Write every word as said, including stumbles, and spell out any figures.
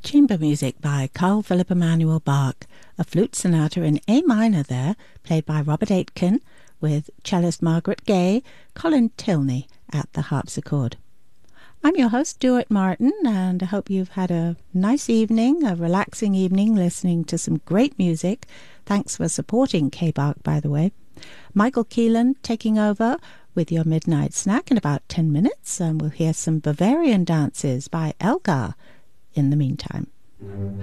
Chamber music by Carl Philipp Emanuel Bach, a flute sonata in A minor there, played by Robert Aitken, with cellist Margaret Gay, Colin Tilney at the harpsichord. I'm your host, Stuart Martin, and I hope you've had a nice evening, a relaxing evening, listening to some great music. Thanks for supporting K-Bach, by the way. Michael Keelan taking over with your midnight snack in about ten minutes, and we'll hear some Bavarian dances by Elgar in the meantime.